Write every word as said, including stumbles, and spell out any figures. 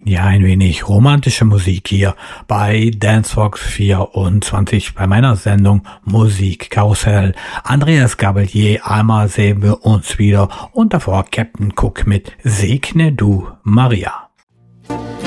Ja, ein wenig romantische Musik hier bei Dancevox vierundzwanzig bei meiner Sendung Musik Karussell. Andreas Gabalier, einmal sehen wir uns wieder und davor Captain Cook mit Segne du Maria.